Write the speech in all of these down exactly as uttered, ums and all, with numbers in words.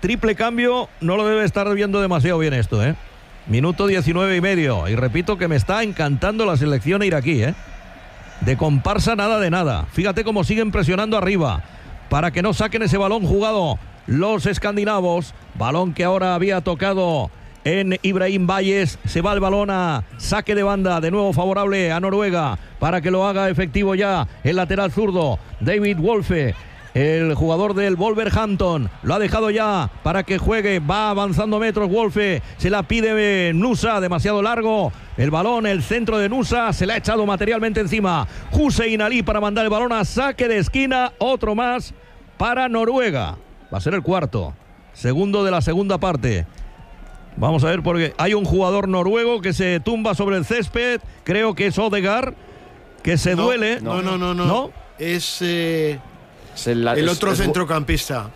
triple cambio, no lo debe estar viendo demasiado bien esto, ¿eh? Minuto diecinueve y medio. Y repito que me está encantando la selección iraquí, ¿eh? De comparsa nada de nada. Fíjate cómo siguen presionando arriba para que no saquen ese balón jugado los escandinavos. Balón que ahora había tocado en Ibrahim Valles. Se va el balón a saque de banda, de nuevo favorable a Noruega para que lo haga efectivo ya el lateral zurdo David Wolfe, el jugador del Wolverhampton. Lo ha dejado ya para que juegue, va avanzando metros Wolfe, se la pide Nusa, demasiado largo el balón, el centro de Nusa, se le ha echado materialmente encima Hussein Ali para mandar el balón a saque de esquina, otro más para Noruega. Va a ser el cuarto, segundo de la segunda parte. Vamos a ver, porque hay un jugador noruego que se tumba sobre el césped, creo que es Odegaard, que se no, duele. No, no, no, no. ¿No? Es, eh, es el, el otro es, centrocampista.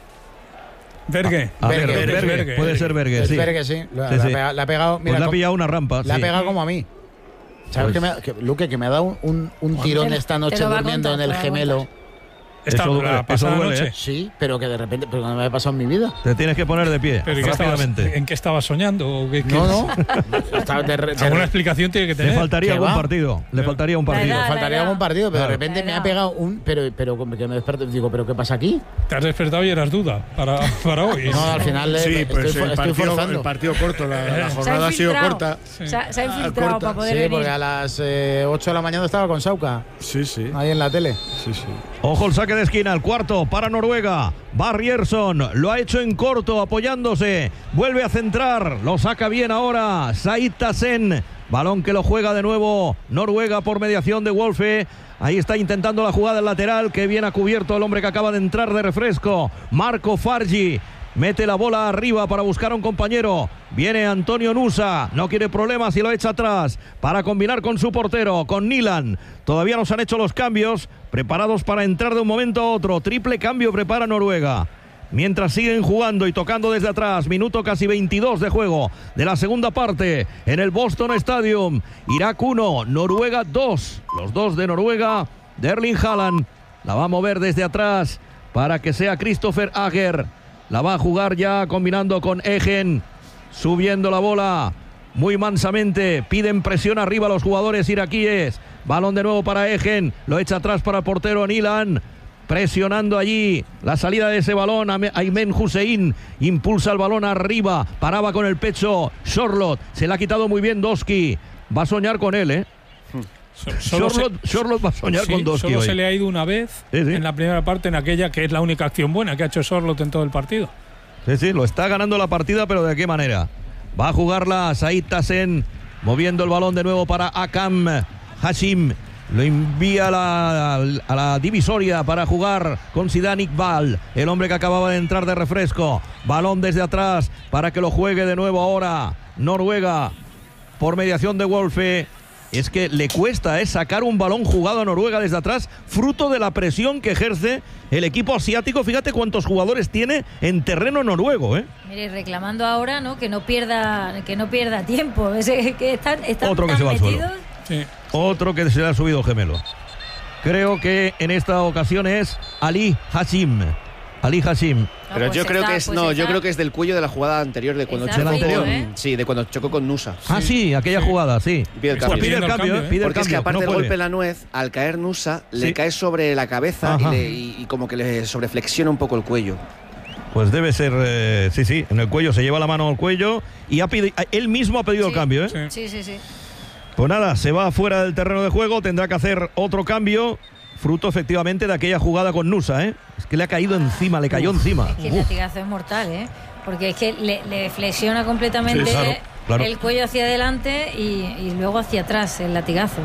Berge. Ah, Berge, Berge, Berge. Berge. Puede ser Berge, sí. Berge, sí. La, sí, la, sí. Pega, la ha pegado. Mira, pues le ha pillado una rampa. La sí. ha pegado como a mí. ¿Sabes pues, que, me, que Luque, que me ha dado un, un, un tirón esta noche durmiendo contar, en el gemelo? Esta eso duele, la pasada eso duele, noche. ¿eh? Sí, pero que de repente, pero no me ha pasado en mi vida. Te tienes que poner de pie pero rápidamente. ¿En qué estabas soñando? ¿O qué, qué no, no. Estaba de, de, alguna explicación tiene que tener. Le faltaría algún va? partido. Le faltaría un partido. Le faltaría algún partido, pero claro. de repente me ha pegado un. Pero, pero que me desperto. Digo, ¿pero qué pasa aquí? Te has despertado y eras duda para, para hoy. No, al final sí, le, pues estoy, el, estoy partido, forzando. el partido corto, la, la jornada ha, ha sido corta. Sí. Se, ha, se ha infiltrado corta. Para poder Sí, venir. porque a las eh, ocho de la mañana estaba con Sauca. Sí, sí. Ahí en la tele. Sí, sí. Ojo el saque de esquina, el cuarto para Noruega. Barrierson lo ha hecho en corto, apoyándose. Vuelve a centrar, lo saca bien ahora Said Tassen. Balón que lo juega de nuevo Noruega por mediación de Wolfe. Ahí está intentando la jugada en lateral, que bien ha cubierto el hombre que acaba de entrar de refresco, Marco Fargi. Mete la bola arriba para buscar a un compañero. Viene Antonio Nusa, no quiere problemas y lo echa atrás para combinar con su portero, con Nilan. Todavía no se han hecho los cambios, preparados para entrar de un momento a otro. Triple cambio prepara Noruega. Mientras siguen jugando y tocando desde atrás, minuto casi veintidós de juego de la segunda parte en el Boston Stadium. Irak uno, Noruega dos. Los dos de Noruega, de Erling Haaland. La va a mover desde atrás para que sea Christopher Ager. La va a jugar ya combinando con Egen, subiendo la bola muy mansamente. Piden presión arriba los jugadores iraquíes. Balón de nuevo para Egen, lo echa atrás para el portero Nilan. Presionando allí la salida de ese balón. Aymen Hussein impulsa el balón arriba. Paraba con el pecho Sorloth. Se le ha quitado muy bien Doski. Va a soñar con él, ¿eh? Sorloth va a soñar sí, con Doski. Solo hoy. se le ha ido una vez sí, sí. en la primera parte, en aquella que es la única acción buena que ha hecho Sorloth en todo el partido. Sí, sí, lo está ganando la partida, pero ¿de qué manera? Va a jugarla Said Tassen, moviendo el balón de nuevo para Akam Hashim. Lo envía a la, a la divisoria para jugar con Zidane Iqbal, el hombre que acababa de entrar de refresco. Balón desde atrás para que lo juegue de nuevo ahora Noruega por mediación de Wolfe. Es que le cuesta eh, sacar un balón jugado a Noruega desde atrás, fruto de la presión que ejerce el equipo asiático. Fíjate cuántos jugadores tiene en terreno noruego, ¿eh? Mire, reclamando ahora, ¿no? Que no pierda, que no pierda tiempo. Es que están, están Otro que tan se va al metidos. suelo. Sí. Otro que se le ha subido gemelo. Creo que en esta ocasión es Ali Hashim. Ali Hashim. Pero no, pues yo creo está, que es pues no, está. yo creo que es del cuello de la jugada anterior de cuando chocó anterior, con, ¿eh? sí, de cuando chocó con Nusa. Ah, sí, aquella sí. jugada, sí. Pide el cambio. Pide el cambio, ¿eh? Pide el Porque cambio, es que aparte no del puede. golpe en la nuez, al caer Nusa, sí. le cae sobre la cabeza y, le, y, y como que le sobreflexiona un poco el cuello. Pues debe ser, eh, sí, sí, en el cuello, se lleva la mano al cuello y ha pedido, él mismo ha pedido sí. el cambio, ¿eh? Sí, sí, sí. Pues nada, se va fuera del terreno de juego, tendrá que hacer otro cambio, fruto efectivamente de aquella jugada con Nusa, ¿eh? Es que le ha caído encima, le cayó Uf, encima. Es que el Uf. latigazo es mortal, ¿eh? Porque es que le, le flexiona completamente sí, claro, claro. el cuello hacia adelante y, y luego hacia atrás el latigazo.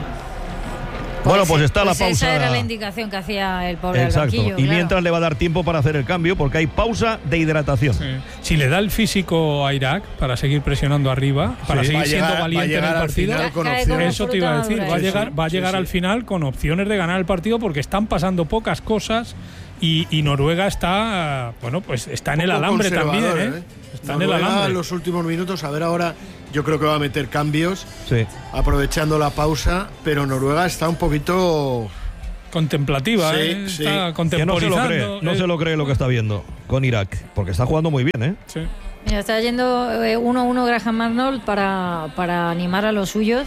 Bueno, pues está pues la pausa. Esa era la indicación que hacía el pobre Exacto. Albanquillo, Y claro. mientras le va a dar tiempo para hacer el cambio, porque hay pausa de hidratación. Sí. Si le da el físico a Irak para seguir presionando arriba, para sí. seguir va siendo llegar, valiente en el partido, eso te iba a decir, va a llegar, va a llegar sí, al final con opciones de ganar el partido porque están pasando pocas cosas y, y Noruega está, bueno, pues está en el alambre también, ¿eh? ¿eh? Está Noruega, en el alambre. En los últimos minutos, a ver ahora, yo creo que va a meter cambios, sí. aprovechando la pausa, pero Noruega está un poquito contemplativa, sí, ¿eh? sí. Está contemporizando. Que no se lo cree, no eh. se lo cree lo que está viendo con Irak, porque está jugando muy bien, ¿eh? Sí. Mira, está yendo eh, uno a uno Graham Arnold para, para animar a los suyos.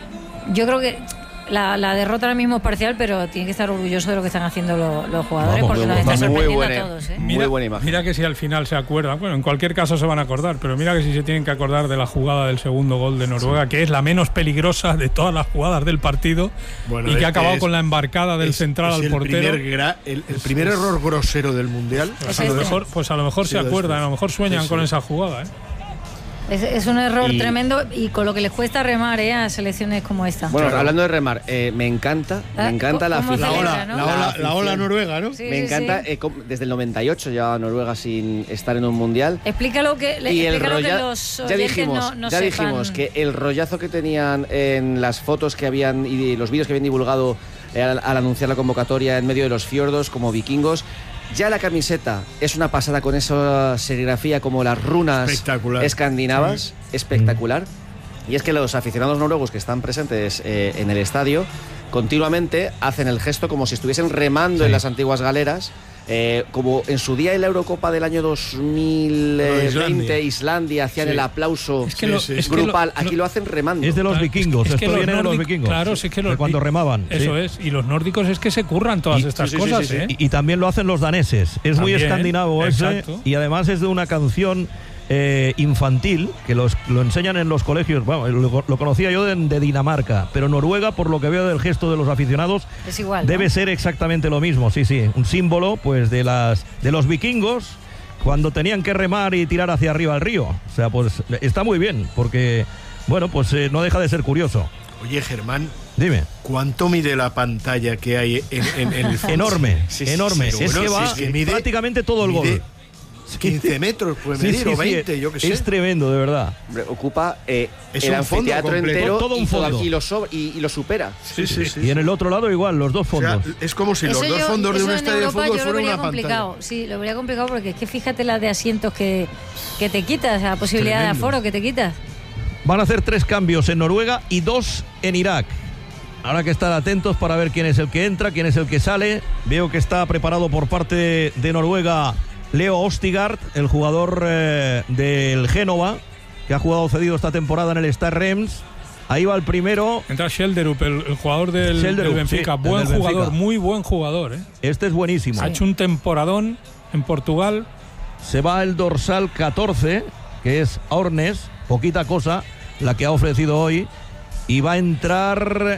Yo creo que la, la derrota ahora mismo es parcial, pero tiene que estar orgulloso de lo que están haciendo los, los jugadores, Vamos, porque muy nos está buena, sorprendiendo muy buena, a todos, ¿eh? muy Mira, buena imagen. mira que si al final se acuerdan, bueno, en cualquier caso se van a acordar, pero mira que si se tienen que acordar de la jugada del segundo gol de Noruega, sí, que es la menos peligrosa de todas las jugadas del partido, bueno, y que ha acabado es, con la embarcada del es, central es al el portero. Primer gra, el, el primer error grosero del Mundial. Pues a lo mejor, pues a lo mejor se acuerdan, a lo mejor sueñan sí, sí. con esa jugada, ¿eh? Es, es un error y, tremendo y con lo que les cuesta remar, ¿eh? A selecciones como esta. Bueno, claro. hablando de remar, eh, me encanta, me encanta la afición. La ola, celebra, ¿no? la, ola, La la ola afición. noruega, ¿no? Sí, Me sí, encanta, sí. eh, desde el noventa y ocho lleva Noruega sin estar en un mundial. Explícalo que, le, Y el explícalo rolla- que los ya oyentes dijimos, no, no ya sepan. dijimos que el rollazo que tenían en las fotos que habían y los vídeos que habían divulgado eh, al, al anunciar la convocatoria en medio de los fiordos como vikingos. Ya la camiseta es una pasada con esa serigrafía como las runas escandinavas, sí. Espectacular. Y es que los aficionados noruegos que están presentes eh, en el estadio continuamente hacen el gesto como si estuviesen remando, sí, en las antiguas galeras. Eh, como en su día en la Eurocopa del año dos mil veinte, Islandia, Islandia hacían, sí, el aplauso, es que lo, sí, es grupal, que lo, aquí lo hacen remando. Es de los claro, vikingos, es que, es esto que viene nórdicos, de los vikingos. Claro, es que los, de cuando remaban. Eso sí. es, y los nórdicos es que se curran todas y, estas sí, sí, cosas, sí, sí, sí. ¿eh? Y, y también lo hacen los daneses, es también, muy escandinavo ese, exacto. Y además es de una canción Eh, infantil que los, lo enseñan en los colegios. Bueno, lo, lo conocía yo de, de Dinamarca, pero Noruega, por lo que veo del gesto de los aficionados, es igual, debe, ¿no?, ser exactamente lo mismo. Sí, sí, un símbolo pues de las de los vikingos cuando tenían que remar y tirar hacia arriba al río. O sea, pues está muy bien porque, bueno, pues eh, no deja de ser curioso. Oye, Germán, dime, ¿cuánto mide la pantalla que hay en, en, en el fondo? Enorme, sí, enorme. Sí, es bueno, que va sí, es que mide, prácticamente todo el gol. quince metros puede medir, sí, sí, o veinte, sí, yo qué sé. Es tremendo, de verdad. Hombre, ocupa eh, es el un anfiteatro fondo entero todo un y, fondo. y, lo so, y, y lo supera. Sí, sí, sí. Y en el otro lado igual, los dos fondos. O sea, es como si eso los dos yo, fondos de un estadio de fútbol fueran una complicado. pantalla. Sí, lo vería complicado porque es que fíjate la de asientos que, que te quitas, la posibilidad Tremendo. de aforo que te quitas. Van a hacer tres cambios en Noruega y dos en Irak. Habrá que estar atentos para ver quién es el que entra, quién es el que sale. Veo que está preparado por parte de Noruega Leo Ostigard, el jugador eh, del Génova, que ha jugado cedido esta temporada en el Stade Reims. Ahí va el primero. Entra Schelderup, el, el jugador del, Schelderup, del Benfica. Sí, buen del jugador, Benfica. muy buen jugador, ¿eh? Este es buenísimo. Ha hecho un temporadón en Portugal. Se va el dorsal catorce, que es Ornes, poquita cosa la que ha ofrecido hoy. Y va a entrar...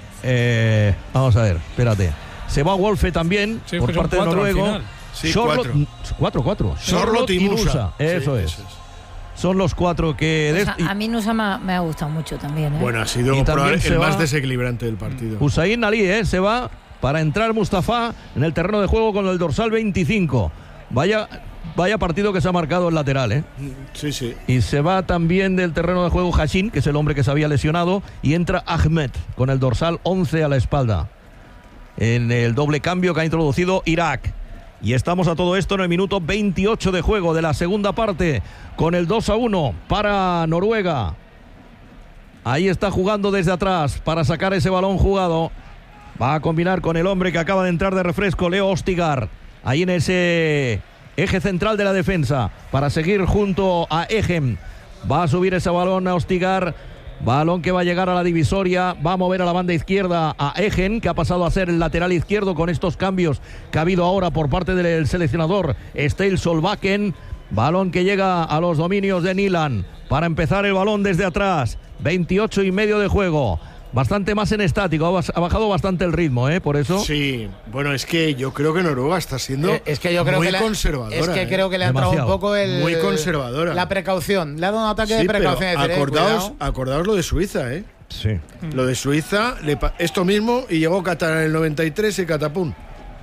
Eh, vamos a ver, espérate. Se va Wolfe también, sí, por parte de noruego. Sí, Charlotte, cuatro. Cuatro, cuatro. Charlotte y Nusa. Eso sí, es. eso es. Son los cuatro que... Pues des... a, a mí Nusa me, me ha gustado mucho también, ¿eh? Bueno, ha sido el más desequilibrante del partido. Hussein Ali, ¿eh? Se va para entrar Mustafa en el terreno de juego con el dorsal veinticinco. Vaya... Vaya partido que se ha marcado el lateral, ¿eh? Sí, sí. Y se va también del terreno de juego Hashin, que es el hombre que se había lesionado, y entra Ahmed con el dorsal once a la espalda. En el doble cambio que ha introducido Irak. Y estamos a todo esto en el minuto veintiocho de juego de la segunda parte, con el dos a uno para Noruega. Ahí está jugando desde atrás para sacar ese balón jugado. Va a combinar con el hombre que acaba de entrar de refresco, Leo Ostigard. Ahí en ese... eje central de la defensa para seguir junto a Egem. Va a subir ese balón a Ostigard. Balón que va a llegar a la divisoria. Va a mover a la banda izquierda a Egem, que ha pasado a ser el lateral izquierdo con estos cambios que ha habido ahora por parte del seleccionador Stale Solbakken. Balón que llega a los dominios de Nilan para empezar el balón desde atrás. veintiocho y medio de juego. Bastante más en estático, ha bajado bastante el ritmo, ¿eh? Por eso. Sí, bueno, es que yo creo que Noruega está siendo eh, es que yo creo muy que conservadora. Es que ¿eh? creo que le ha entrado un poco el... Muy conservadora. La precaución, le ha dado un ataque sí, de precaución. Pero decir, acordaos, eh, acordaos lo de Suiza, ¿eh? Sí. Lo de Suiza, le pa- esto mismo, y llegó Qatar en el noventa y tres y catapum.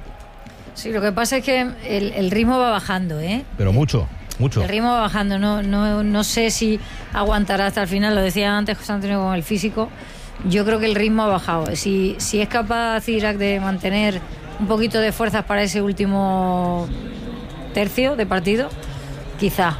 Sí, lo que pasa es que el, el ritmo va bajando, ¿eh? Pero mucho. Mucho. El ritmo va bajando, no, no, no sé si aguantará hasta el final, lo decía antes José Antonio con el físico. Yo creo que el ritmo ha bajado. Si, si es capaz Irak de mantener un poquito de fuerzas para ese último tercio de partido, quizá.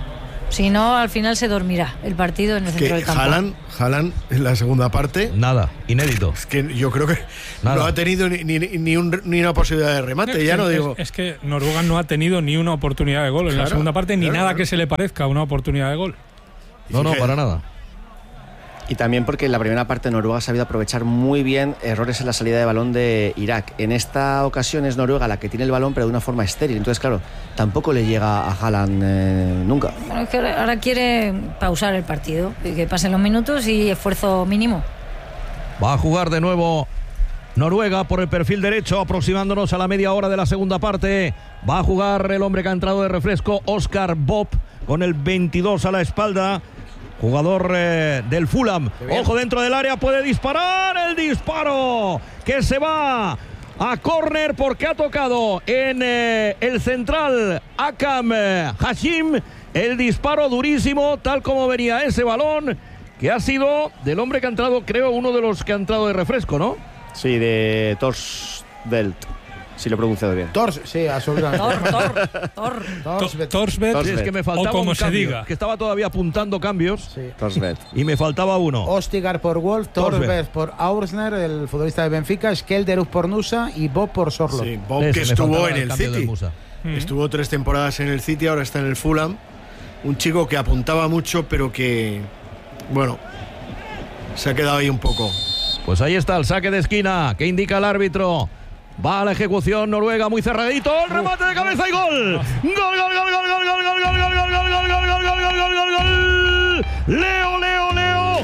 Si no, al final se dormirá el partido en el centro del campo. Haaland, Haaland en la segunda parte. Nada, inédito. Es que yo creo que Nada. no ha tenido ni, ni, ni, un, ni una posibilidad de remate. Es, ya no es, digo. Es que Noruega no ha tenido ni una oportunidad de gol en claro, la segunda parte, ni claro, nada claro. que se le parezca a una oportunidad de gol. No, no, para nada. Y también porque en la primera parte Noruega ha sabido aprovechar muy bien errores en la salida de balón de Irak. En esta ocasión es Noruega la que tiene el balón, pero de una forma estéril. Entonces, claro, tampoco le llega a Haaland eh, nunca. Bueno, es que ahora quiere pausar el partido, que pasen los minutos y esfuerzo mínimo. Va a jugar de nuevo Noruega por el perfil derecho, aproximándonos a la media hora de la segunda parte. Va a jugar el hombre que ha entrado de refresco, Oscar Bob, con el veintidós a la espalda. Jugador eh, del Fulham. Ojo dentro del área, puede disparar. El disparo que se va a córner porque ha tocado en eh, el central Akam eh, Hashim. El disparo durísimo, tal como venía ese balón, que ha sido del hombre que ha entrado, creo, uno de los que ha entrado de refresco, ¿no? Sí, de Torsveld. Si lo he pronunciado bien. Tors, sí, absolutamente. Tor, tor, tor. Torsveld. Sí, es que me faltaba o como un se cambio, diga. que estaba todavía apuntando cambios. Sí. Torsveld. Y me faltaba uno. Ostigar por Wolf, Torsveld por Aursner, el futbolista de Benfica, Skelderud por Nusa y Bob por Sorloth. Sí, Bob Ese, que estuvo en el City. Mm. Estuvo tres temporadas en el City, ahora está en el Fulham. Un chico que apuntaba mucho, pero que, bueno, se ha quedado ahí un poco. Pues ahí está el saque de esquina que indica el árbitro. Va a la ejecución Noruega, muy cerradito, el remate de cabeza y gol. Gol, gol, gol, gol, gol, gol, gol, gol, gol, gol, gol, gol, gol, gol, gol, gol, gol, gol, gol. Leo, Leo, Leo,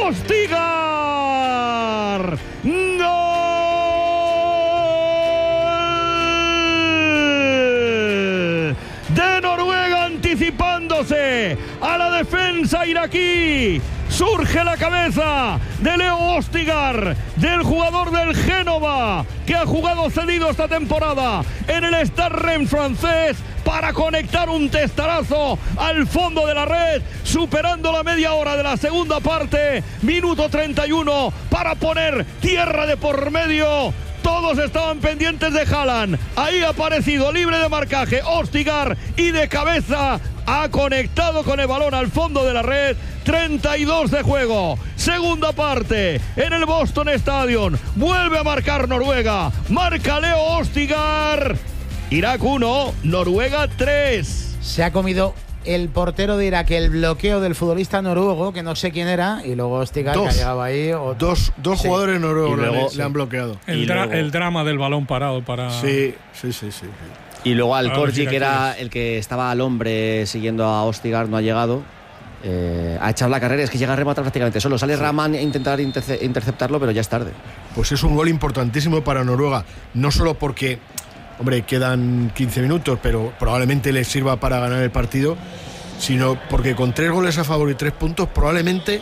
Ostigar. Gol de Noruega anticipándose a la defensa iraquí. Surge la cabeza de Leo Ostigar, del jugador del Génova, que ha jugado cedido esta temporada en el Stade Rennes francés, para conectar un testarazo al fondo de la red, superando la media hora de la segunda parte, minuto treinta y uno, para poner tierra de por medio. Todos estaban pendientes de Haaland. Ahí ha aparecido libre de marcaje Ostigar y de cabeza ha conectado con el balón al fondo de la red. treinta y dos de juego. Segunda parte en el Boston Stadium. Vuelve a marcar Noruega. Marca Leo Ostigar. Irak uno, Noruega tres. Se ha comido el portero de Irak el bloqueo del futbolista noruego, que no sé quién era, y luego Ostigar, que ha llegado ahí. O... Dos, dos sí. jugadores noruegos luego, le, sí. le han bloqueado. El, dra- luego... el drama del balón parado para... Sí, sí, sí, sí. Y luego al Corgi, que era el que estaba al hombre siguiendo a Ostigar, no ha llegado. Eh, ha echado la carrera, es que llega a rematar prácticamente solo. Sale sí. Rahman a intentar interce- interceptarlo, pero ya es tarde. Pues es un gol importantísimo para Noruega, no solo porque, hombre, quedan quince minutos, pero probablemente les sirva para ganar el partido, sino porque con tres goles a favor y tres puntos, probablemente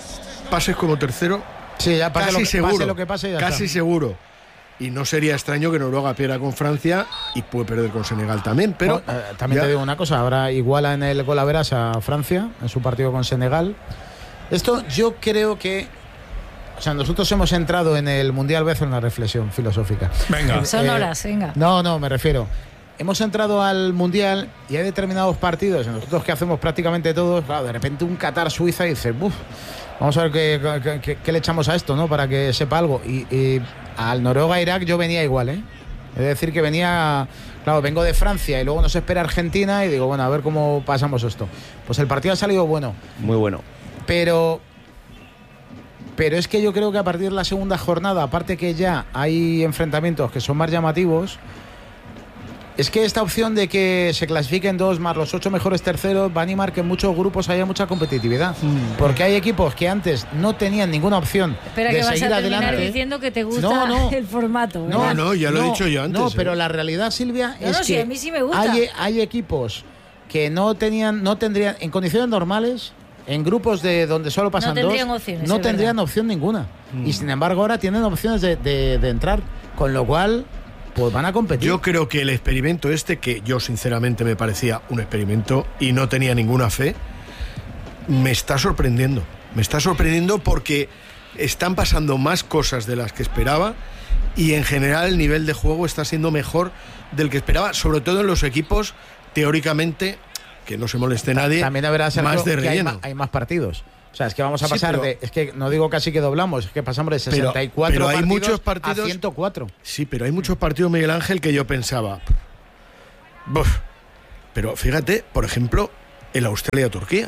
pases como tercero. Sí, ya pase casi lo que, seguro, pase lo que pase, ya casi está. seguro. Y no sería extraño que Noruega pierda con Francia y puede perder con Senegal también, pero... Bueno, eh, también ya... te digo una cosa, ahora iguala en el gol a veras a Francia en su partido con Senegal. Esto yo creo que... O sea, nosotros hemos entrado en el Mundial B en una reflexión filosófica. Venga. Son eh, horas, venga. No, no, me refiero... Hemos entrado al Mundial y hay determinados partidos, nosotros que hacemos prácticamente todos, claro, de repente un Qatar-Suiza y dices, uff, vamos a ver qué, qué, qué, qué le echamos a esto, ¿no? Para que sepa algo. Y, y al Noruega-Irak yo venía igual, ¿eh? Es decir, que venía, claro, vengo de Francia y luego nos espera Argentina y digo, bueno, a ver cómo pasamos esto. Pues el partido ha salido bueno. Muy bueno. Pero... Pero es que yo creo que a partir de la segunda jornada, aparte que ya hay enfrentamientos que son más llamativos, es que esta opción de que se clasifiquen dos más los ocho mejores terceros va a animar que en muchos grupos haya mucha competitividad. Mm. Porque hay equipos que antes no tenían ninguna opción Espera de que seguir vas a adelante. terminar diciendo que te gusta no, no. el formato. ¿verdad? No, no, ya lo no, he dicho yo antes. No, ¿eh? pero la realidad, Silvia, no, es no, que sí, a mí sí me gusta. Hay, hay equipos que no tenían, no tendrían, en condiciones normales, en grupos de donde solo pasan no tendrían dos, opciones, no es tendrían verdad. opción ninguna. Mm. Y sin embargo ahora tienen opciones de, de, de entrar, con lo cual pues van a competir. Yo creo que el experimento este, que yo sinceramente me parecía un experimento y no tenía ninguna fe, me está sorprendiendo. Me está sorprendiendo porque están pasando más cosas de las que esperaba y en general el nivel de juego está siendo mejor del que esperaba, sobre todo en los equipos teóricamente que no se moleste nadie. También habrá más de relleno. Hay, hay más partidos. O sea, es que vamos a Sí, pasar pero, de. Es que no digo casi que doblamos, es que pasamos de sesenta y cuatro pero, pero hay partidos, muchos partidos a ciento cuatro. Sí, pero hay muchos partidos, Miguel Ángel, que yo pensaba. Buf, pero fíjate, por ejemplo, el Australia-Turquía.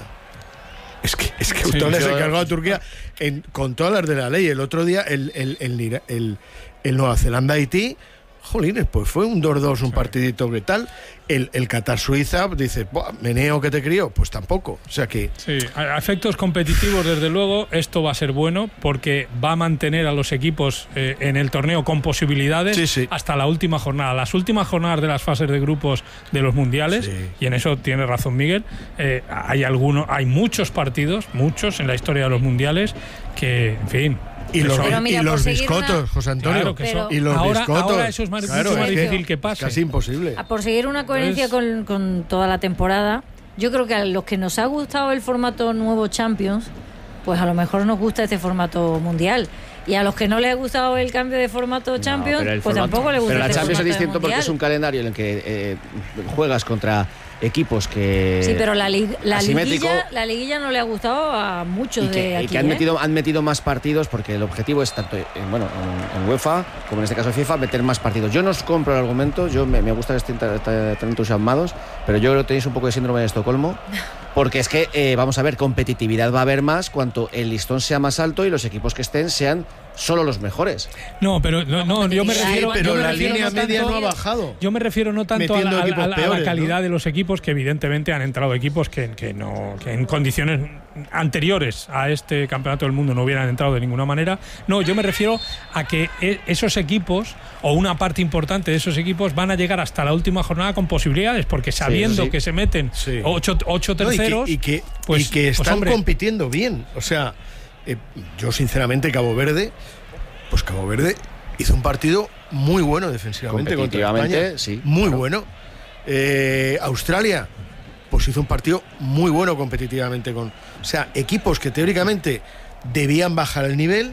Es que, es que Australia Sí, se yo- cargó a Turquía en, con todas las de la ley. El otro día, el, el, el, el, el, el Nueva Zelanda-Haití. Jolines, pues fue un dos dos, un partidito que tal. El, el Qatar-Suiza dice, meneo que te crió, pues tampoco. O sea que. Sí, a efectos competitivos, desde luego, esto va a ser bueno porque va a mantener a los equipos eh, en el torneo con posibilidades Sí, sí. hasta la última jornada. Las últimas jornadas de las fases de grupos de los mundiales, Sí. y en eso tiene razón Miguel, eh, hay algunos, hay muchos partidos, muchos en la historia de los mundiales que, en fin. Y los, Pero mira, y por los seguir biscotos, una- José Antonio. Claro que Pero- y los ahora, biscotos. ahora eso es más, Claro, mucho más es que difícil que pase. Casi imposible. A por seguir una coherencia Pues- con, con toda la temporada, yo creo que a los que nos ha gustado el formato nuevo Champions, pues a lo mejor nos gusta este formato mundial. Y a los que no les ha gustado el cambio de formato Champions, pero el pues formato- tampoco les gusta Pero la este Champions es formato de distinto porque mundial. es un calendario en el que eh, juegas contra equipos que. Sí, pero la, li- la, asimétrico. liguilla, la liguilla no le ha gustado a muchos Y que, de y aquí. que han, ¿eh? metido, han metido más partidos porque el objetivo es tanto en, bueno, en, en UEFA como en este caso FIFA meter más partidos. Yo no os compro el argumento, yo me, me gusta que estén tan, tan- tan entusiasmados, pero yo creo que tenéis un poco de síndrome de Estocolmo porque es que, eh, vamos a ver, competitividad va a haber más cuanto el listón sea más alto y los equipos que estén sean solo los mejores. No, pero no, no, yo me Sí, refiero. pero yo me la refiero línea no media tanto- no ha bajado. Yo me refiero no tanto a la, Metiendo a la- equipos a la peores, calidad ¿no? de los equipos, que evidentemente han entrado equipos que, que no que en condiciones anteriores a este campeonato del mundo no hubieran entrado de ninguna manera. No, yo me refiero a que e- esos equipos o una parte importante de esos equipos van a llegar hasta la última jornada con posibilidades, porque sabiendo sí. que se meten Sí. ocho, ocho No, y que- terceros, y que, pues, y que pues, están hombre, compitiendo bien. O sea, eh, yo sinceramente Cabo Verde, pues Cabo Verde hizo un partido muy bueno defensivamente contra Competitivamente, España. sí, Muy claro. bueno. Eh, Australia, pues hizo un partido muy bueno competitivamente con, o sea, equipos que teóricamente debían bajar el nivel.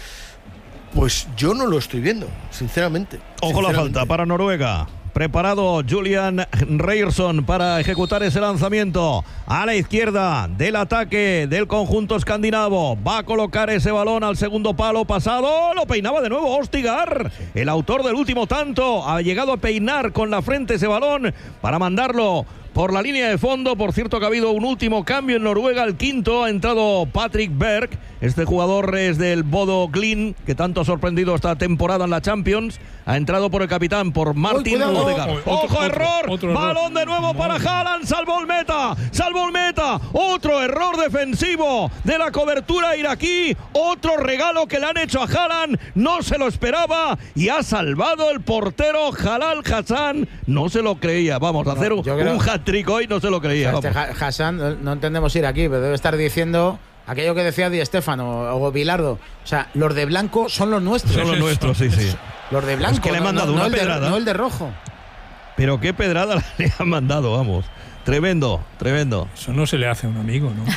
Pues yo no lo estoy viendo, sinceramente. Ojo la Sinceramente. falta para Noruega. Preparado Julian Reierson para ejecutar ese lanzamiento a la izquierda del ataque del conjunto escandinavo. Va a colocar ese balón al segundo palo pasado. Lo peinaba de nuevo Ostigar, el autor del último tanto. Ha llegado a peinar con la frente ese balón para mandarlo por la línea de fondo. Por cierto que ha habido un último cambio en Noruega. El quinto ha entrado Patrick Berg. Este jugador es del Bodo Glimt, que tanto ha sorprendido esta temporada en la Champions. Ha entrado por el capitán, por Martin cuidado. Odegaard. Uy, otro- ¡Ojo, otro- error! otro error. Balón de nuevo para Haaland. Salvó el meta. Salvó el meta. Otro error defensivo de la cobertura iraquí. Otro regalo que le han hecho a Haaland. No se lo esperaba y ha salvado el portero Jalal Hassan. No se lo creía. Vamos a hacer un, yo creo- un hat-trick hoy. No se lo O creía. sea, este vamos. Ha- Hassan, no- no entendemos ir aquí, pero debe estar diciendo aquello que decía Di Stéfano o Bilardo. O sea, los de blanco son los nuestros. Son los nuestros, sí, sí. Los de blanco. Es que le han no- mandado no, una no el de, pedrada. no el de rojo. Pero qué pedrada le han mandado, vamos. Tremendo, tremendo. eso no se le hace a un amigo, ¿no?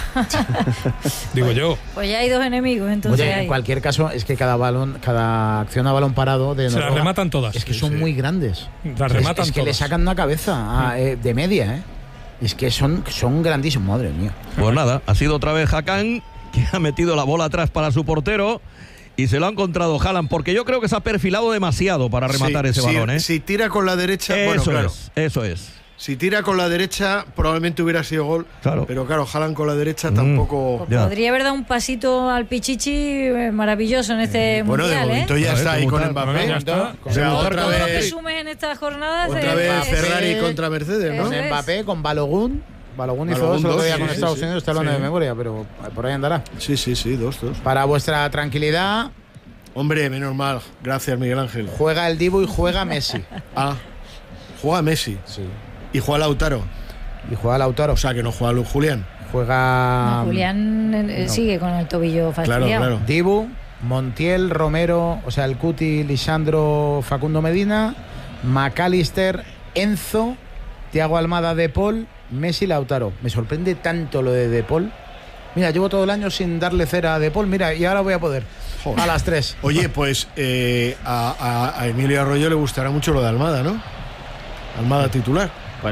Digo yo. Pues ya hay dos enemigos, entonces Oye, hay. en cualquier caso, es que cada balón, cada acción a balón parado de Se las Noruega rematan todas. es que Sí, son sí. muy grandes. Las Es- rematan es, que todas. le sacan una cabeza a- eh, de media, ¿eh? Es que son, son grandísimos, madre mía. Pues nada, ha sido otra vez Hakan que ha metido la bola atrás para su portero y se lo ha encontrado Haaland, porque yo creo que se ha perfilado demasiado para rematar Sí, ese sí, balón, ¿eh? Si tira con la derecha, bueno, Eso claro. es, eso es. Si tira con la derecha, probablemente hubiera sido gol. Claro. Pero claro, Haaland con la derecha Mm. tampoco. Pues Ya. podría haber dado un pasito al Pichichi eh, maravilloso en este Bueno, de mundial, ¿eh? momento ya A ver, está ahí con debutar. Mbappé. Ya está. O sea, Todo, otra todo lo que vez, sumes en estas jornadas otra es- vez es- Ferrari contra Mercedes, ¿no? Eso Con es. Mbappé, con Balogun. Balogun hizo Balogun dos el otro dos, día sí, con sí, Estados sí. Unidos, está hablando Sí. de memoria, pero por ahí andará. Sí, sí, sí, dos, dos. Para vuestra tranquilidad, Hombre, menos mal. Gracias, Miguel Ángel. juega el Dibu y juega Messi. Ah, juega Messi Sí. y juega Lautaro. Y juega Lautaro. O sea, que no juega Lu- Julián. Juega No, Julián eh, no. sigue con el tobillo fastidiado. Claro, claro. Dibu, Montiel, Romero, o sea, el Cuti, Lisandro, Facundo Medina, McAllister, Enzo, Thiago Almada, De Paul, Messi, Lautaro. Me sorprende tanto lo de De Paul. Mira, llevo todo el año sin darle cera a De Paul, mira, y ahora voy a poder. Joder. A las tres. Oye, pues eh, a, a- a Emilio Arroyo le gustará mucho lo de Almada, ¿no? Almada titular. Bueno,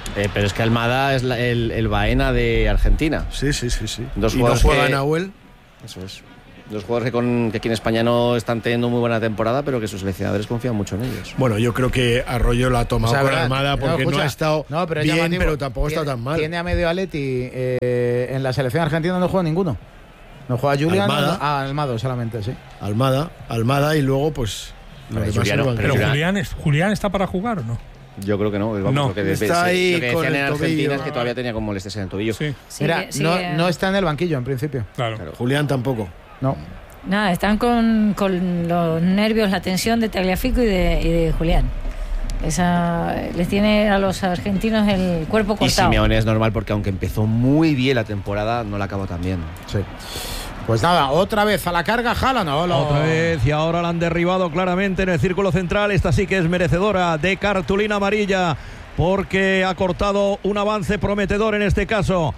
Eh, pero es que Almada es la, el, el Baena de Argentina. Sí, sí, sí, sí. Dos ¿Y no juega que, Nahuel? Eso es. Dos jugadores que, con, que aquí en España no están teniendo muy buena temporada, pero que sus seleccionadores confían mucho en ellos. Bueno, yo creo que Arroyo la ha tomado O sea, por ¿verdad? Almada porque no, no ha estado no, pero bien, llamativo. pero tampoco tiene, está tan mal. Tiene a medio Atleti, eh, en la selección argentina no juega ninguno. No juega Julián, Almada. no, ah, Almado solamente, sí. Almada, Almada y luego pues... Pero lo demás Julián en no, el Pero banquillo. Julián, es, ¿Julián está para jugar o no? Yo creo que no. Vamos, No. lo que, Está se- ahí lo que con decían el en Argentina tobillo. es que todavía tenía como molestias en el tobillo. Sí, Sí, Mira, sí, no, eh, no está en el banquillo en principio. claro. Claro. Julián tampoco. No. Nada, están con, con los nervios, la tensión de Tagliafico y de, y de Julián. Esa les tiene a los argentinos el cuerpo Y cortado. Simeone es normal porque aunque empezó muy bien la temporada, no la acabó tan bien. Sí. Pues nada, otra vez a la carga Haaland. No, lo- Otra vez, y ahora la han derribado claramente en el círculo central. Esta sí que es merecedora de cartulina amarilla porque ha cortado un avance prometedor en este caso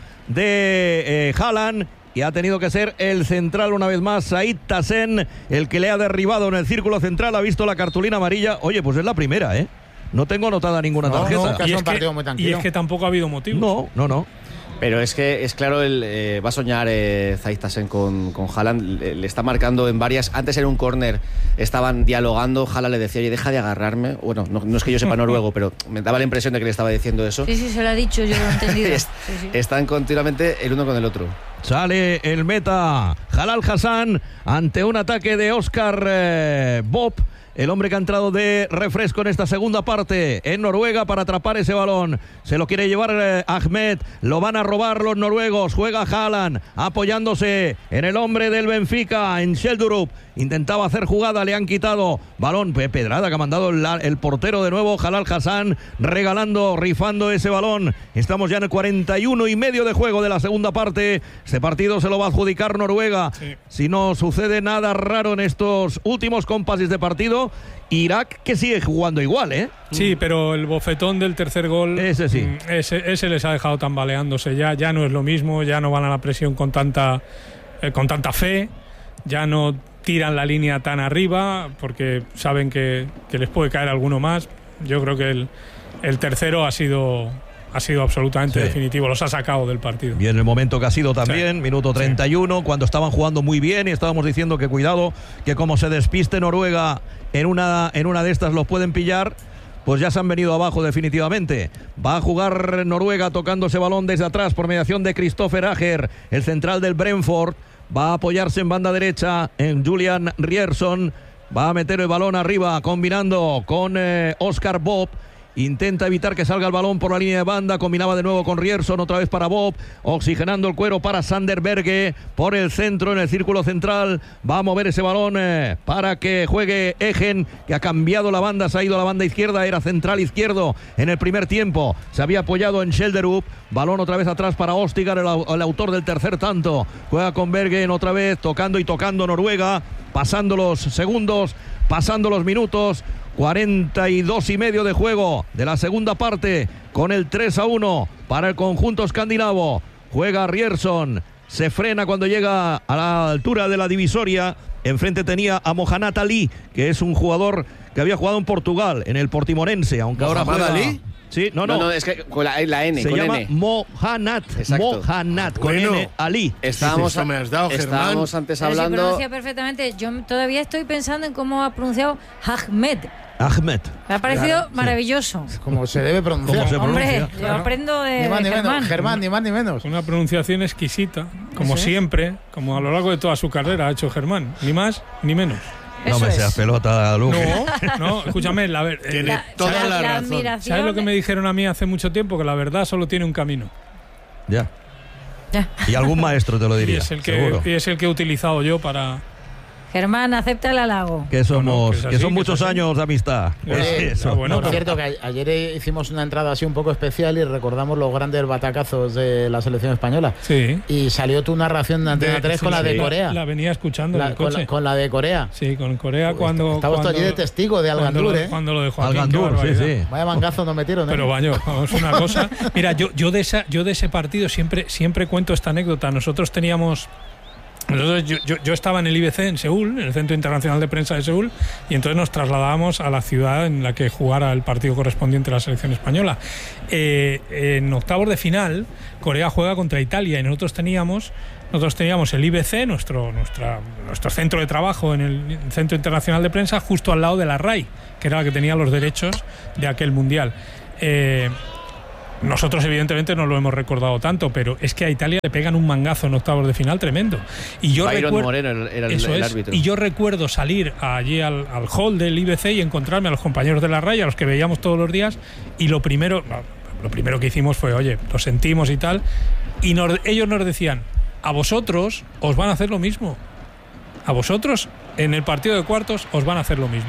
de eh, Haaland. Y ha tenido que ser el central una vez más, Said Tassen, el que le ha derribado en el círculo central. Ha visto la cartulina amarilla. Oye, pues es la primera, ¿eh? No tengo anotada ninguna No, tarjeta. no, que ha Y sido es un que, partido muy y tranquilo. es que tampoco ha habido motivos. No, no, no. Pero es que es claro, el, eh, va a soñar eh, Said Tassen con, con Haaland. Le, le está marcando en varias. Antes en un córner estaban dialogando. Haaland le decía, oye, deja de agarrarme. Bueno, no, no es que yo sepa noruego, pero me daba la impresión de que le estaba diciendo eso. Sí, sí, se lo ha dicho, yo lo he entendido. Es- Sí, sí. Están continuamente el uno con el otro. Sale el meta Jalal Hassan ante un ataque de Oscar eh, Bob, el hombre que ha entrado de refresco en esta segunda parte en Noruega para atrapar ese balón. Se lo quiere llevar eh, Ahmed, lo van a robar los noruegos. Juega Haaland apoyándose en el hombre del Benfica, en Sheldrup. Intentaba hacer jugada, le han quitado balón. Pe- Pedrada que ha mandado el, el portero de nuevo, Jalal Hassan, regalando, rifando ese balón. Estamos ya en el cuarenta y uno y medio de juego de la segunda parte. Este partido se lo va a adjudicar Noruega. Sí. Si no sucede nada raro en estos últimos compases de partido, Irak que sigue jugando igual, ¿eh? Sí, pero el bofetón del tercer gol, Ese sí. mm, ese, ese les ha dejado tambaleándose ya. Ya no es lo mismo, ya no van a la presión con tanta, eh, con tanta fe, ya no tiran la línea tan arriba porque saben que, que les puede caer alguno más. Yo creo que el, el tercero ha sido, ha sido absolutamente Sí. definitivo, los ha sacado del partido. Bien el momento que ha sido también, Sí. minuto treinta y uno, cuando estaban jugando muy bien y estábamos diciendo que cuidado, que como se despiste Noruega en una, en una de estas los pueden pillar, pues ya se han venido abajo definitivamente. Va a jugar Noruega tocando ese balón desde atrás por mediación de Christopher Ager, el central del Brentford. Va a apoyarse en banda derecha en Julian Rierson. Va a meter el balón arriba combinando con eh, Oscar Bob. Intenta evitar que salga el balón por la línea de banda. Combinaba de nuevo con Rierson, otra vez para Bob. Oxigenando el cuero para Sander Berge. Por el centro, en el círculo central. Va a mover ese balón eh, para que juegue Egen, que ha cambiado la banda. Se ha ido a la banda izquierda. Era central izquierdo en el primer tiempo. Se había apoyado en Sheldrup. Balón otra vez atrás para Ostigar, el, el autor del tercer tanto. Juega con Bergen otra vez, tocando y tocando Noruega. Pasando los segundos, pasando los minutos. cuarenta y dos y medio de juego de la segunda parte con el tres a uno para el conjunto escandinavo. Juega Rierson, se frena cuando llega a la altura de la divisoria. Enfrente tenía a Mohamed Ali, que es un jugador que había jugado en Portugal, en el Portimonense, aunque ahora ¿Mohamed juega... Ali? Sí, no, No, no, no, es que con la, la N, se con llama N. Mohamed, Exacto. Mohamed, con Bueno. N, Ali. Estábamos, Eso me has dado, estábamos Germán. antes Pero se hablando. pronuncia perfectamente. Yo todavía estoy pensando en cómo ha pronunciado Ahmed. Ahmed. Me ha parecido Claro, sí. maravilloso. Como se debe pronunciar. ¿Cómo se Hombre, pronuncia? yo Claro. aprendo de, Ni más de ni Germán. menos. Germán, ni más ni menos. Una pronunciación exquisita, como Eso es. siempre, como a lo largo de toda su carrera ha hecho Germán. Ni más ni menos. No Eso me seas es. pelota, Luque. No, no, escúchame, la ver- Tiene eh, toda la, la la razón. admiración. ¿sabes lo que me dijeron a mí hace mucho tiempo? Que la verdad solo tiene un camino. Ya. Ya. Y algún maestro te lo Y diría, es el que, seguro. y es el que he utilizado yo para... Germán, acepta el halago. Que somos, No, no, que es que, así, son que muchos es así. años de amistad. Oye, Es eso. ah, bueno, Por pero- cierto, que a- ayer hicimos una entrada así un poco especial y recordamos los grandes batacazos de la selección española. Sí. Y salió tu narración de Antena De- tres con sí, la de la- Corea. La venía escuchando en La- el con, coche. la, con la de Corea. Sí, con Corea cuando... Estabas tú cuando- allí de testigo de cuando Algandur, lo- ¿eh? Cuando lo de Joaquín, qué Algandur, sí, barbaridad. sí. Vaya mangazo nos metieron, ¿eh? Pero vaya, vamos, una cosa. Mira, yo, yo, de esa, yo de ese partido siempre, siempre cuento esta anécdota. Nosotros teníamos Entonces yo, yo, yo estaba en el I B C en Seúl, en el Centro Internacional de Prensa de Seúl, y entonces nos trasladábamos a la ciudad en la que jugara el partido correspondiente a la selección española. Eh, en octavos de final, Corea juega contra Italia y nosotros teníamos nosotros teníamos el I B C, nuestro, nuestra, nuestro centro de trabajo en el Centro Internacional de Prensa, justo al lado de la R A I, que era la que tenía los derechos de aquel mundial. Eh, Nosotros evidentemente no lo hemos recordado tanto, pero es que a Italia le pegan un mangazo en octavos de final tremendo. Y yo Byron recuerdo, Moreno era el, eso el es, árbitro. Y yo recuerdo salir allí al, al hall del I B C y encontrarme a los compañeros de la raya, a los que veíamos todos los días, y lo primero, no, lo primero que hicimos fue, oye, lo sentimos y tal, y nos, ellos nos decían, a vosotros os van a hacer lo mismo. A vosotros en el partido de cuartos os van a hacer lo mismo.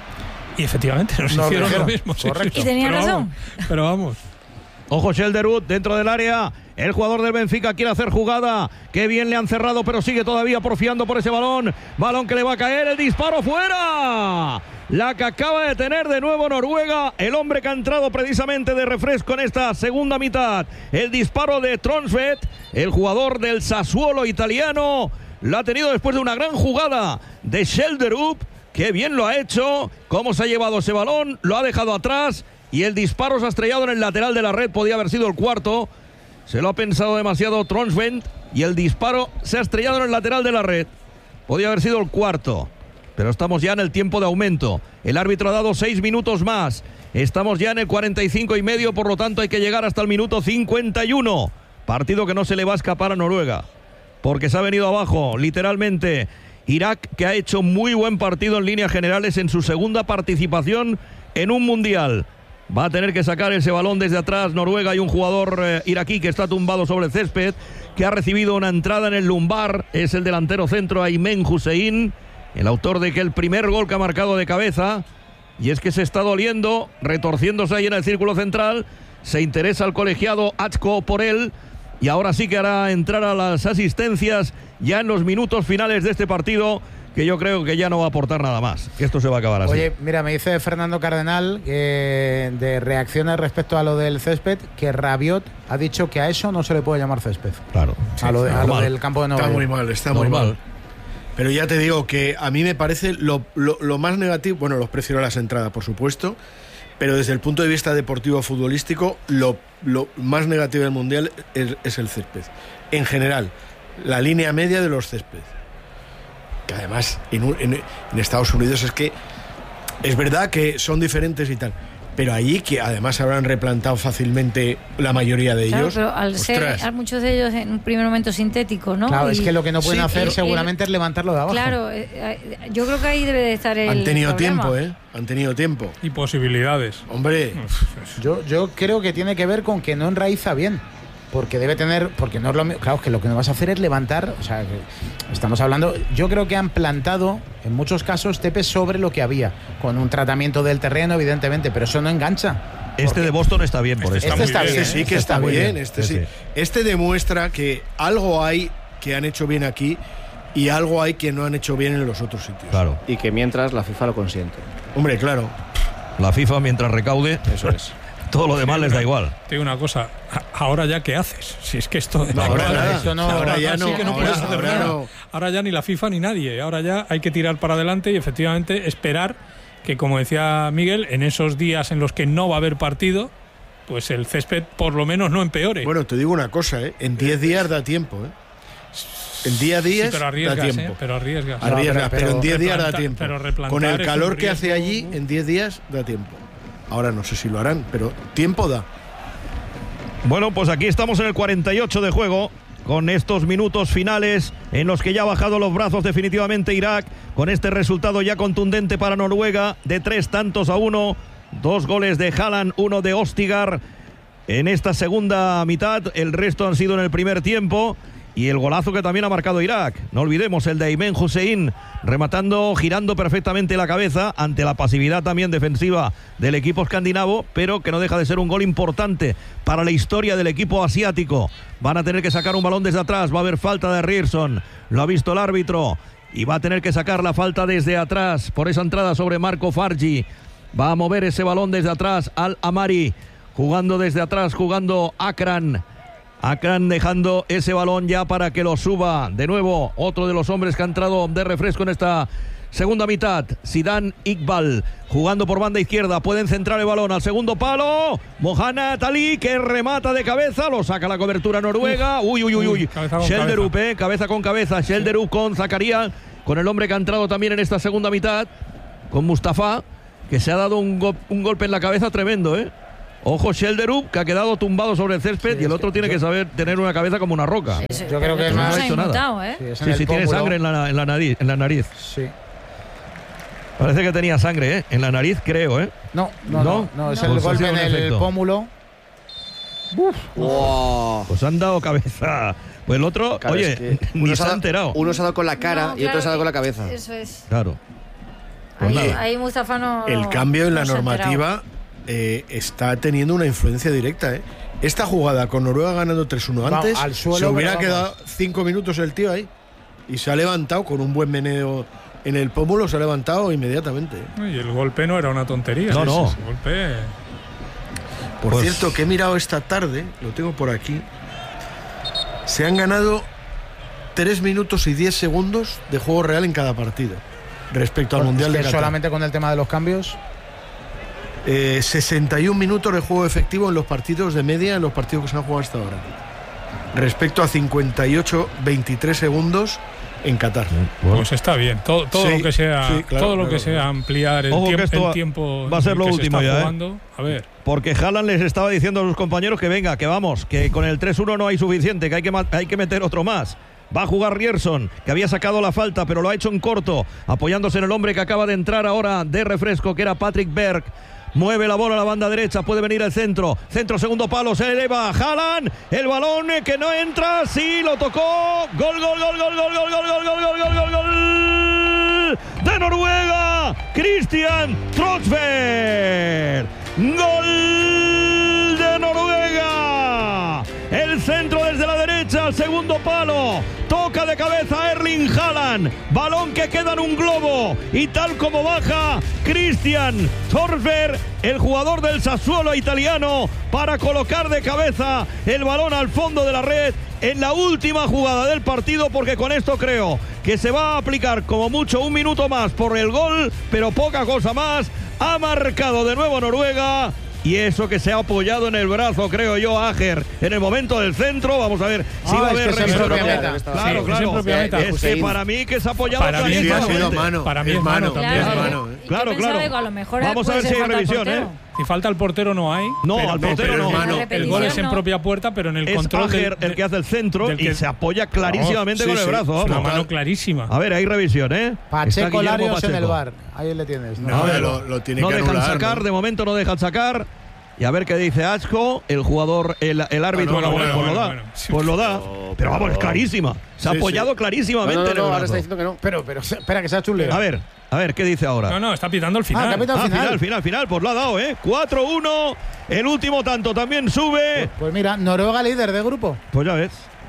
Y efectivamente nos no, hicieron dijeron, lo mismo. correcto. Sí, sí, Y tenía pero razón. Vamos, pero vamos. Ojo, Shelderwood dentro del área. El jugador del Benfica quiere hacer jugada. Qué bien le han cerrado, pero sigue todavía porfiando por ese balón. Balón que le va a caer. El disparo fuera. La que acaba de tener de nuevo Noruega. El hombre que ha entrado precisamente de refresco en esta segunda mitad. El disparo de Tronsvet, el jugador del Sassuolo italiano. Lo ha tenido después de una gran jugada de Shelderwood. Qué bien lo ha hecho. Cómo se ha llevado ese balón. Lo ha dejado atrás. Y el disparo se ha estrellado en el lateral de la red. Podía haber sido el cuarto. Se lo ha pensado demasiado Tronsvent. Y el disparo se ha estrellado en el lateral de la red. Podía haber sido el cuarto. Pero estamos ya en el tiempo de aumento. El árbitro ha dado seis minutos más. Estamos ya en el cuarenta y cinco y medio. Por lo tanto hay que llegar hasta el minuto cincuenta y uno. Partido que no se le va a escapar a Noruega. Porque se ha venido abajo, literalmente. Irak, que ha hecho muy buen partido en líneas generales en su segunda participación en un mundial. Va a tener que sacar ese balón desde atrás Noruega. Hay un jugador eh, iraquí que está tumbado sobre el césped, que ha recibido una entrada en el lumbar. Es el delantero centro Aymen Hussein, el autor de que el primer gol que ha marcado de cabeza. Y es que se está doliendo, retorciéndose ahí en el círculo central. Se interesa el colegiado Achko por él. Y ahora sí que hará entrar a las asistencias ya en los minutos finales de este partido, que yo creo que ya no va a aportar nada más, que esto se va a acabar así. Oye, mira, me dice Fernando Cardenal eh, de reacciones respecto a lo del césped, que Rabiot ha dicho que a eso no se le puede llamar césped. Claro. A lo, de, a lo del campo de Nueva Está York. muy mal, está Normal. muy mal. Pero ya te digo que a mí me parece lo, lo, lo más negativo, bueno, los precios de las entradas, por supuesto, pero desde el punto de vista deportivo futbolístico, lo, lo más negativo del Mundial es, es el césped. En general, la línea media de los céspedes. Que además en, en, en Estados Unidos es que es verdad que son diferentes y tal, pero allí que además habrán replantado fácilmente la mayoría de Claro, ellos. pero al ostras. ser a muchos de ellos en un primer momento sintético, ¿no? Claro, Y- es que lo que no pueden Sí, hacer el- seguramente el- es levantarlo de abajo. Claro, eh, eh, yo creo que ahí debe de estar el Han tenido problema. tiempo, ¿eh? Han tenido tiempo. Y posibilidades. Hombre, Yo, yo creo que tiene que ver con que no enraiza bien. Porque debe tener, porque no es lo mi- claro, que lo que no vas a hacer es levantar, o sea, que estamos hablando, yo creo que han plantado en muchos casos tepes sobre lo que había, con un tratamiento del terreno, evidentemente, pero eso no engancha. Este de Boston está bien por Este eso. Este muy está bien, bien, este sí ¿eh? que está, muy bien, este sí. Sí, sí. Este demuestra que algo hay que han hecho bien aquí y algo hay que no han hecho bien en los otros sitios. Claro. Y que mientras la FIFA lo consiente. Hombre, claro. La FIFA, mientras recaude, Eso es. todo lo demás les da igual. Te digo una cosa, a- ahora ya qué haces, si es que esto No, ahora ahora, nada. esto no- ahora ya sí no, que no ahora, puedes hacer ahora nada. no. Ahora ya ni la FIFA ni nadie, ahora ya hay que tirar para adelante y efectivamente esperar que, como decía Miguel, en esos días en los que no va a haber partido, pues el césped por lo menos no empeore. Bueno, te digo una cosa, ¿eh? En diez días da tiempo, ¿eh? En diez días Sí, pero da arriesgas, tiempo. ¿eh? Pero arriesgas. Arriesgas, pero- pero, en diez días da replanta- tiempo. pero replantar Con el es calor un que hace riesgo. allí, en diez días da tiempo. Ahora no sé si lo harán, pero tiempo da. Bueno, pues aquí estamos en el cuarenta y ocho de juego, con estos minutos finales en los que ya ha bajado los brazos definitivamente Irak, con este resultado ya contundente para Noruega, de tres tantos a uno, dos goles de Haaland, uno de Ostigar en esta segunda mitad, el resto han sido en el primer tiempo. Y el golazo que también ha marcado Irak, no olvidemos el de Aymen Hussein, rematando, girando perfectamente la cabeza ante la pasividad también defensiva del equipo escandinavo, pero que no deja de ser un gol importante para la historia del equipo asiático. Van a tener que sacar un balón desde atrás, va a haber falta de Ryerson, lo ha visto el árbitro, y va a tener que sacar la falta desde atrás por esa entrada sobre Marco Fargi. Va a mover ese balón desde atrás Al Amari, jugando desde atrás, jugando Akran. Acá dejando ese balón ya para que lo suba de nuevo otro de los hombres que ha entrado de refresco en esta segunda mitad, Zidane Iqbal, jugando por banda izquierda, pueden centrar el balón al segundo palo, Mohamed Ali que remata de cabeza, lo saca la cobertura Noruega, uy, uy, uy, uy, Schjelderup, cabeza. Eh, cabeza con cabeza, Schjelderup con Zakaria, con el hombre que ha entrado también en esta segunda mitad, con Mustafa, que se ha dado un, go- un golpe en la cabeza tremendo, eh. Ojo Schjelderup, que ha quedado tumbado sobre el césped, sí, y el otro tiene yo, que saber tener una cabeza como una roca. Sí, sí, yo creo que no no ha hecho nada. ¿Eh? Sí, sí, sí tiene sangre en la, en la nariz. En la nariz. Sí. Parece que tenía sangre, ¿eh? En la nariz, creo, ¿eh? No, no, no, no, no es no. el pues golpe en el efecto. pómulo. Uf. Wow. Pues han dado cabeza. Pues el otro, claro, oye, es que ni se ha enterado. Uno se ha dado con la cara no, y claro, otro se ha dado con la cabeza. Eso es. Claro. Pues ahí, ahí Mustafa no. El cambio en la no normativa eh, está teniendo una influencia directa, ¿eh? Esta jugada con Noruega ganando tres uno antes, al suelo, se hubiera quedado cinco minutos el tío ahí. Y se ha levantado con un buen meneo en el pómulo, se ha levantado inmediatamente. Y el golpe no era una tontería. No, no. Ese golpe. Por pues... cierto, que he mirado esta tarde, lo tengo por aquí, se han ganado tres minutos y diez segundos de juego real en cada partido respecto al pues Mundial es que de Qatar. Solamente con el tema de los cambios. Eh, sesenta y un minutos de juego efectivo en los partidos de media, en los partidos que se han jugado hasta ahora. Respecto a cincuenta y ocho veintitrés segundos en Qatar. Bueno. Pues está bien. Todo, todo sí, lo que sea, sí, claro, todo lo claro, que sea claro. ampliar el, Ojo tiemp- que esto el tiempo va a ser lo último ya, jugando, ¿eh? A ver. Porque Haaland les estaba diciendo a sus compañeros que venga, que vamos, que con el tres uno no hay suficiente, que hay que, ma- hay que meter otro más. Va a jugar Ryerson, que había sacado la falta, pero lo ha hecho en corto, apoyándose en el hombre que acaba de entrar ahora de refresco, que era Patrick Berg. Mueve la bola a la banda derecha, puede venir el centro. Centro, segundo palo, se eleva Haaland. El balón que no entra, sí, lo tocó. Gol, gol, gol, gol, gol, gol, gol, gol, gol, gol, gol, gol, gol. De Noruega, Christian Trosberg. Gol de Noruega. El centro desde la derecha, al segundo palo. Toca de cabeza Erling Haaland. Balón que queda en un globo. Y tal como baja Christian Trosberg, el jugador del Sassuolo italiano, para colocar de cabeza el balón al fondo de la red en la última jugada del partido, porque con esto creo que se va a aplicar como mucho un minuto más por el gol, pero poca cosa más. Ha marcado de nuevo Noruega. Y eso que se ha apoyado en el brazo, creo yo, Ager, en el momento del centro. Vamos a ver si ah, va a haber es que revisión o no. Claro, claro. claro. Es, es que para mí que se ha apoyado para mí, sí, ha sido mano. Para mí es mano, mano también. Claro, claro, mano, ¿eh? claro. claro. A lo mejor vamos a ver si hay revisión, ¿eh? Si falta el portero no hay. No, pero, al portero pero no. El, Mano. el gol es en propia puerta, pero en el es control Ager del, el que hace el centro del que, y se apoya clarísimamente no, con sí, el brazo. sí, Vamos. una mano clarísima. A ver, hay revisión, ¿eh? Pacheco Larios en el bar. Ahí le tienes. No, no, lo, lo tiene no que dejan anular, sacar, ¿no? de momento no dejan sacar. Y a ver qué dice Achko, el jugador, el, el árbitro, bueno, bueno, bueno, pues, bueno, lo da, bueno. Sí, pues lo da, pero, pero vamos, es pero, clarísima, se ha sí, apoyado sí. clarísimamente No, no, en no, el ahora brazo. está diciendo que no. Pero, pero, espera, que se ha hecho un lío. A ver, a ver, ¿qué dice ahora? No, no, está pitando el final. Ah, capitán, Ah, final. final, final, final, pues lo ha dado, ¿eh? cuatro uno, el último tanto también sube. Pues mira, Noruega líder de grupo. Pues ya ves.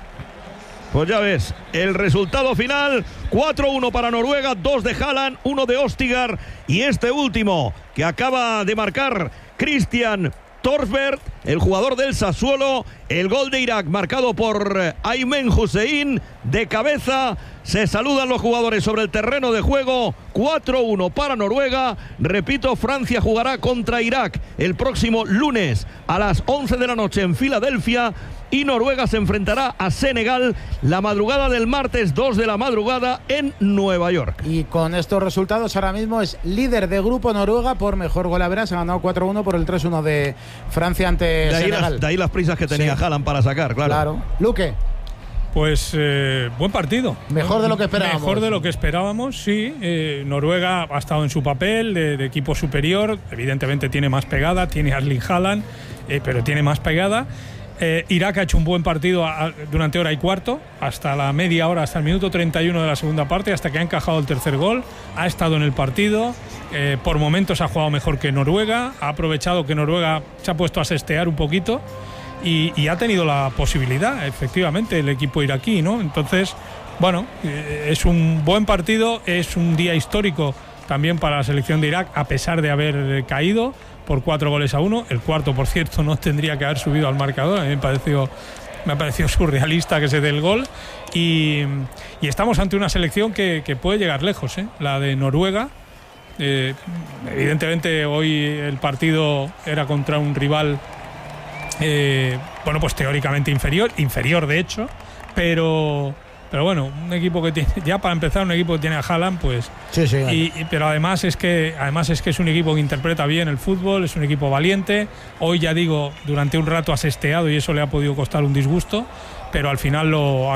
Pues ya ves, el resultado final, cuatro uno para Noruega, dos de Haaland, uno de Ostigar y este último que acaba de marcar Christian Trosberg, el jugador del Sassuolo, el gol de Irak marcado por Aymen Hussein de cabeza. Se saludan los jugadores sobre el terreno de juego. cuatro uno para Noruega. Repito, Francia jugará contra Irak el próximo lunes a las once de la noche en Filadelfia. Y Noruega se enfrentará a Senegal la madrugada del martes dos de la madrugada en Nueva York. Y con estos resultados ahora mismo es líder de grupo Noruega por mejor golavera. Se ha ganado cuatro uno por el tres uno de Francia ante De ahí, Senegal. las, de ahí las prisas que tenía Sí. Haaland para sacar, claro. Claro. Luque, Pues eh, buen partido. mejor de lo que esperábamos. Mejor de lo que esperábamos, sí. Eh, Noruega ha estado en su papel de, de equipo superior. Evidentemente tiene más pegada, tiene a Erling Haaland, eh, pero tiene más pegada. Eh, Irak ha hecho un buen partido a, a, durante hora y cuarto, hasta la media hora, hasta el minuto treinta y uno de la segunda parte, hasta que ha encajado el tercer gol. Ha estado en el partido, eh, por momentos ha jugado mejor que Noruega, ha aprovechado que Noruega se ha puesto a sestear un poquito y, y ha tenido la posibilidad, efectivamente, el equipo iraquí, ¿no? Entonces, bueno, eh, es un buen partido, es un día histórico también para la selección de Irak, a pesar de haber caído por cuatro goles a uno. El cuarto, por cierto, no tendría que haber subido al marcador. A mí me pareció me ha parecido surrealista que se dé el gol. Y, y estamos ante una selección que, que puede llegar lejos, ¿eh? La de Noruega. Eh, evidentemente hoy el partido era contra un rival eh, bueno, pues teóricamente inferior, inferior de hecho, pero pero bueno, un equipo que tiene, ya para empezar, un equipo que tiene a Haaland, pues sí, sí, y, y, pero además es que además es que es un equipo que interpreta bien el fútbol, es un equipo valiente. Hoy, ya digo, durante un rato ha sesteado y eso le ha podido costar un disgusto, pero al final lo